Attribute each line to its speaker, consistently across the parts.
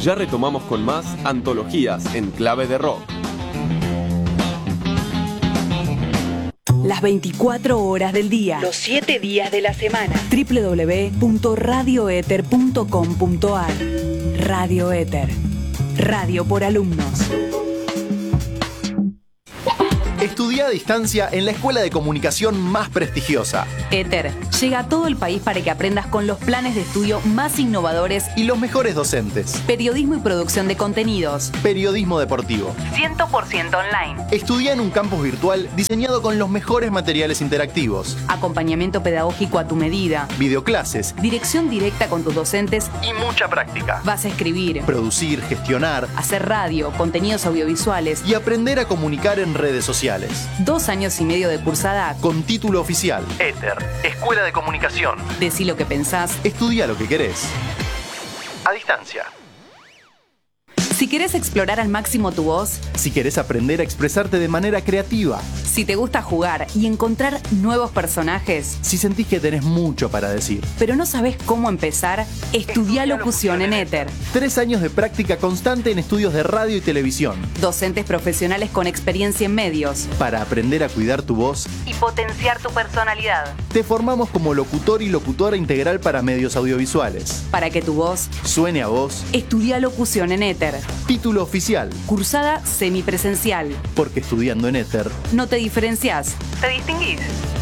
Speaker 1: Ya retomamos con más antologías en clave de rock.
Speaker 2: Las 24 horas del día, los 7 días de la semana. www.radioether.com.ar. Radio Ether. Radio por alumnos.
Speaker 3: Estudia a distancia en la escuela de comunicación más prestigiosa.
Speaker 2: Ether llega a todo el país para que aprendas con los planes de estudio más innovadores
Speaker 3: y los mejores docentes.
Speaker 2: Periodismo y producción de contenidos.
Speaker 3: Periodismo deportivo.
Speaker 2: 100% online.
Speaker 3: Estudia en un campus virtual diseñado con los mejores materiales interactivos.
Speaker 2: Acompañamiento pedagógico a tu medida.
Speaker 3: Videoclases.
Speaker 2: Dirección directa con tus docentes.
Speaker 3: Y mucha práctica.
Speaker 2: Vas a escribir,
Speaker 3: producir, gestionar,
Speaker 2: hacer radio, contenidos audiovisuales
Speaker 3: y aprender a comunicar en redes sociales.
Speaker 2: 2 años y medio de cursada
Speaker 3: con título oficial. Ether, Escuela de Comunicación.
Speaker 2: Decí lo que pensás.
Speaker 3: Estudia lo que querés. A distancia.
Speaker 2: Si querés explorar al máximo tu voz,
Speaker 3: si querés aprender a expresarte de manera creativa,
Speaker 2: si te gusta jugar y encontrar nuevos personajes,
Speaker 3: si sentís que tenés mucho para decir,
Speaker 2: pero no sabés cómo empezar, estudia locución en Ether.
Speaker 3: 3 años de práctica constante en estudios de radio y televisión.
Speaker 2: Docentes profesionales con experiencia en medios.
Speaker 3: Para aprender a cuidar tu voz
Speaker 2: y potenciar tu personalidad.
Speaker 3: Te formamos como locutor y locutora integral para medios audiovisuales.
Speaker 2: Para que tu voz
Speaker 3: suene a vos,
Speaker 2: estudia locución en Ether.
Speaker 3: Título oficial.
Speaker 2: Cursada semipresencial.
Speaker 3: Porque estudiando en Ether
Speaker 2: no te diferenciás, te distinguís.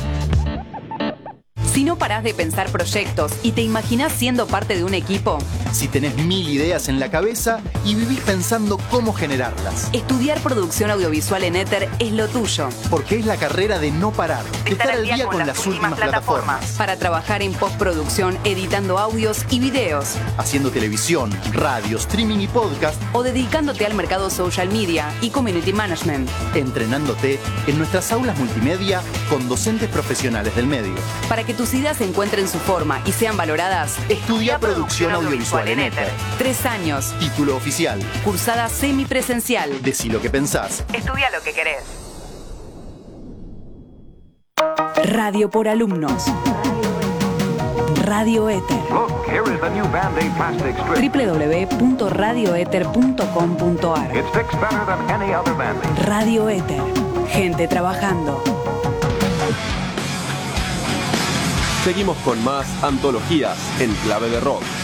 Speaker 2: Si no parás de pensar proyectos y te imaginás siendo parte de un equipo,
Speaker 3: si tenés 1000 ideas en la cabeza y vivís pensando cómo generarlas,
Speaker 2: estudiar producción audiovisual en Ether es lo tuyo.
Speaker 3: Porque es la carrera de no parar, de estar al día con las últimas plataformas.
Speaker 2: Para trabajar en postproducción, editando audios y videos,
Speaker 3: haciendo televisión, radio, streaming y podcast,
Speaker 2: o dedicándote al mercado social media y community management.
Speaker 3: Entrenándote en nuestras aulas multimedia con docentes profesionales del medio.
Speaker 2: Para que tus ideas encuentren su forma y sean valoradas,
Speaker 3: estudia producción audiovisual en Ether.
Speaker 2: 3 años.
Speaker 3: Título oficial.
Speaker 2: Cursada semipresencial.
Speaker 3: Decí lo que pensás.
Speaker 2: Estudia lo que querés. Radio por alumnos. Radio Ether. www.radioether.com.ar. Radio Ether. Gente trabajando.
Speaker 1: Seguimos con más antologías en clave de rock.